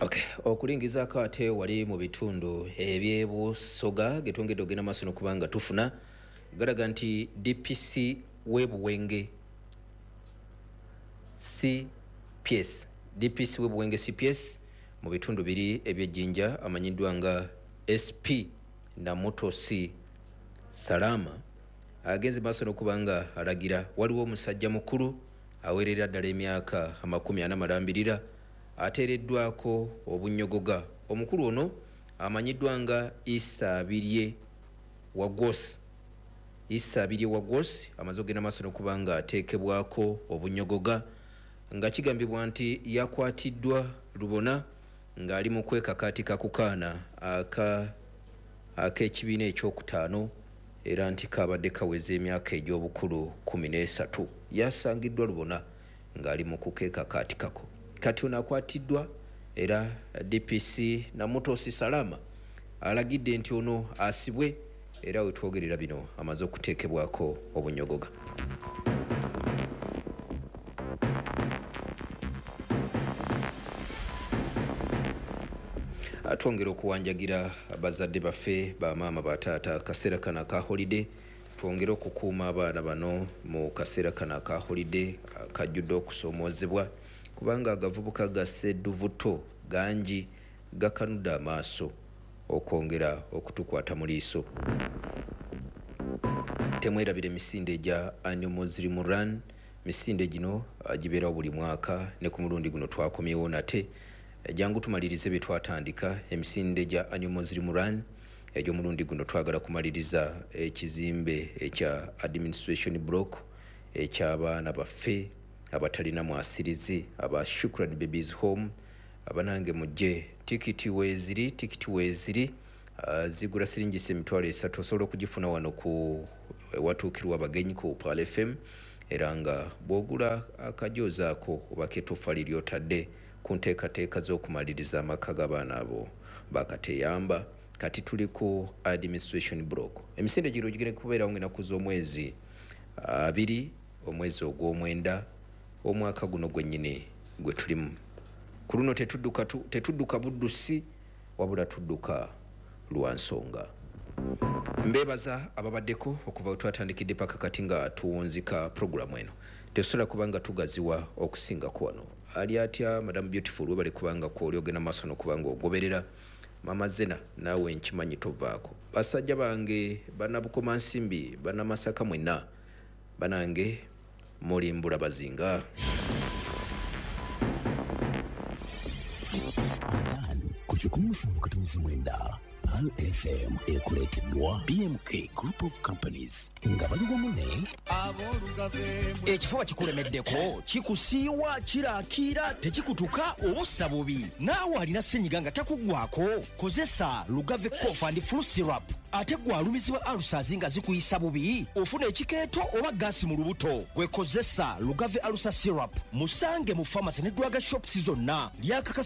Okay, okulingiza ate wali mu bitundu ebyebusoga getwongedde ogenda maaso n'okubanga tufuna galaga nti DPC w'ebuwenge CPS mu bitundu biri ebyejjinja amanyiddwa nga SP Namutosi Salama agenze maaso n'okubanga alagira waliwo omusajja mukulu awerera ddala emyaka 40 ateereddwako obunyogoga. Omukulu ono amanyiddwa nga Issa Abirye Wagos amaze okugenda maaso n'okubanga ateekebwako obunyogoga nga kigambibwa nti yakwatiddwa lubona ng'ali mu kwekakaatika ku kaana ak'ekibiina ekyokutaano era nti kabadde kaweza emyaka egy'obukulu 13. Yasangiddwa lubona ng'ali mu kukeekakaatikako. Kati ono akwatiddwa era DPC Namutosi Salama alagidde nti ono asibwe era wetwogerera bino amaze okuteekebwako obunyogoga. Twongera okuwanjagira abazadde baffe bamaama bataata kaseera kano aka holiday. Twongera okukuuma abaana bano mu kaseera kano aka holiday akajjudde okusoomoozebwa kubanga agavubuka gassedduvuto gangi gakanudde amaaso okwongera okutukwata mu liiso. Temwerabira emisinde egya Annual Muslim Run. Misinde gino gibeerawo buli mwaka ne ku mulundi guno twakomyewo nate. Jangu tumalirize bye twatandika emisinde gya Annual Muslim Run egy'omulundi guno twagala kumaliriza ekizimbe ekya administration block eky'abaana baffe abatalina mwasirizi aba Shukran Babies Home. Abanange mujje tikiti weeziri zigula siringisa emitwalo 3 osobola okugifuna wano ku watuukirwa abagenyi ku Pal FM era nga bw'ogula akajoozi ako oba ketofali lyotadde ku nteekateeka z'okumaliriza amaka g'abaana abo bakateyamba. Kati tuli ku administration block. Emisinde giro gigenda kubeerawo ng'ennaku z'omwezi 2 omwezi ogw'omwenda omwaka guno gwennyini gwe tulimu. Ku luno tetudduka buddusi wabula tudduka lwa nsonga. Mbeebaza ababaddeko okuva we twatandikidde paka kati nga tuwunzika programu eno. Tesobola kubanga tugaziwa okusingako wano. Ali atya Madam Beautiful webale kubanga kwoli ogenda maaso n'okubanga ogoberera. Mama Zena naawe nkimanyi tovaako. Basajja bange bannabukoma nsimbi bannamasaka mwenna banange mulimbula bazinga. Kuchukumufu katunzi mwenda Pal FM ekuleteddwa BMK Group of Companies nga bali wamu ekifuba kikulemeddeko kikusiiwa kiraakira tekikutuka obussa bubi naawe alina ssenyiga nga takuggwako kozesa Lugave Cough and Flu Syrup ate gwalumizibwa alusazi nga zikuyisa bubi ofuna ekikeeto oba gaasi mu lubuto gwe kozesa Lugave Alusa Syrup musange mu pharmacy ne drug shops zonna lyakaka